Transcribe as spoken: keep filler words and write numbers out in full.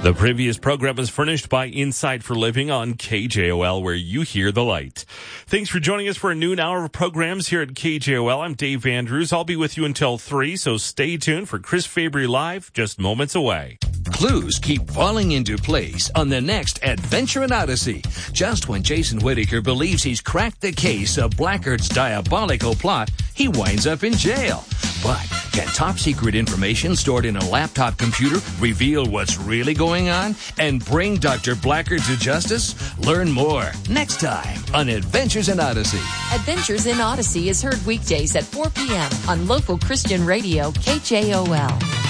The previous program was furnished by Insight for Living on K J O L, where you hear the light. Thanks for joining us for a noon hour of programs here at K J O L. I'm Dave Andrews. I'll be with you until three, so stay tuned for Chris Fabry Live, just moments away. Clues keep falling into place on the next Adventure in Odyssey. Just when Jason Whittaker believes he's cracked the case of Blackguard's diabolical plot, he winds up in jail. But can top-secret information stored in a laptop computer reveal what's really going on and bring Doctor Blackguard to justice? Learn more next time on Adventures in Odyssey. Adventures in Odyssey is heard weekdays at four p.m. on local Christian radio K J O L.